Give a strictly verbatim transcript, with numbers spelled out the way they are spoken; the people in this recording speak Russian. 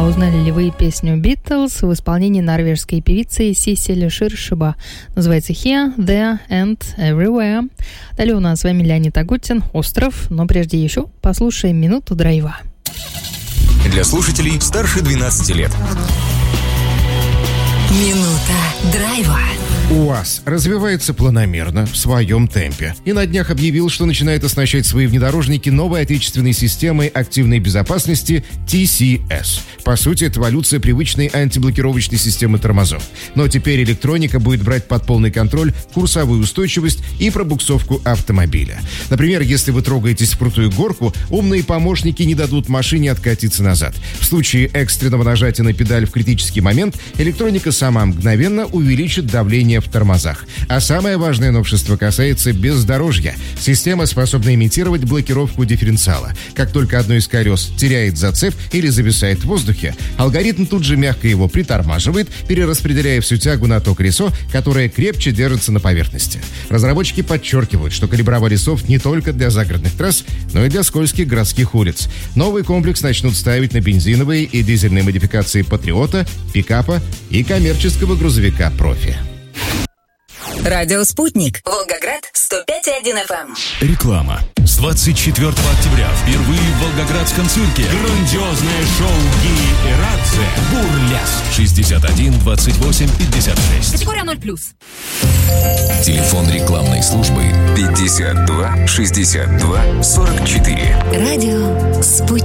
узнали ли вы песню Beatles в исполнении норвежской певицы Сиссель Ширшиба? Называется Here, There and Everywhere. Далее у нас с вами Леонид Агутин, «Остров», но прежде еще послушаем минуту драйва. Для слушателей старше двенадцати лет. Минута драйва. УАЗ развивается планомерно, в своем темпе. И на днях объявил, что начинает оснащать свои внедорожники новой отечественной системой активной безопасности ти си эс. По сути, это эволюция привычной антиблокировочной системы тормозов. Но теперь электроника будет брать под полный контроль курсовую устойчивость и пробуксовку автомобиля. Например, если вы трогаетесь в крутую горку, умные помощники не дадут машине откатиться назад. В случае экстренного нажатия на педаль в критический момент, электроника сама мгновенно увеличит давление в тормозах. А самое важное новшество касается бездорожья. Система способна имитировать блокировку дифференциала. Как только одно из колес теряет зацеп или зависает в воздухе, алгоритм тут же мягко его притормаживает, перераспределяя всю тягу на то колесо, которое крепче держится на поверхности. Разработчики подчеркивают, что калибровали софт не только для загородных трасс, но и для скользких городских улиц. Новый комплекс начнут ставить на бензиновые и дизельные модификации «Патриота», пикапа и коммерческого грузовика «Профи». Радио «Спутник». Волгоград, сто пять и один эф эм. Реклама. С двадцать четвёртого октября впервые в Волгоградском цирке грандиозное шоу Гии и Рация «Бурлеск». шестьдесят один двадцать восемь пятьдесят шесть. Категория ноль плюс. Телефон рекламной службы пятьдесят два шестьдесят два сорок четыре. Радио «Спутник».